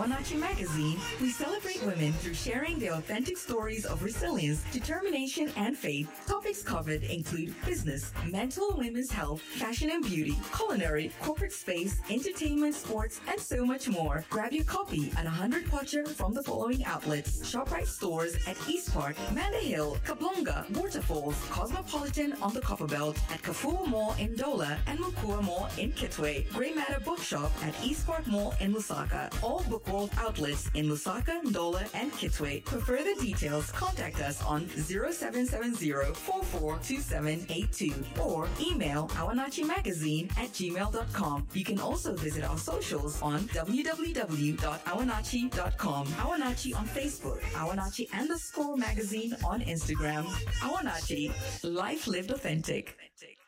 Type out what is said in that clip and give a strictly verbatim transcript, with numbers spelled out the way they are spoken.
Awanachi Magazine, we celebrate women through sharing their authentic stories of resilience, determination, and faith. Topics covered include business, mental and women's health, fashion and beauty, culinary, corporate space, entertainment, sports, and so much more. Grab your copy at one hundred Potter from the following outlets: ShopRite stores at East Park, Manda Hill, Kablonga, Waterfalls, Cosmopolitan on the Copperbelt, at Kafua Mall in Dola, and Mukua Mall in Kitwe. Grey Matter Bookshop at East Park Mall in Lusaka. All Bookworld outlets in Lusaka, Dola, and Kitwe. For further details, contact us on zero seven seven zero, four four two seven eight two or email awanachimagazine at gmail dot com. You can also visit our socials on w w w dot awanachi dot com. Awanachi on Facebook, Awanachi underscore magazine on Instagram. Awanachi, life lived authentic.